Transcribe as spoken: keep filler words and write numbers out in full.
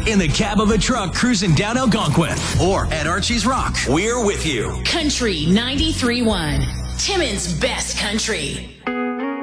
in the cab of a truck cruising down Algonquin, or at Archie's Rock. We're with you. Country ninety-three point one, Timmins Best Country.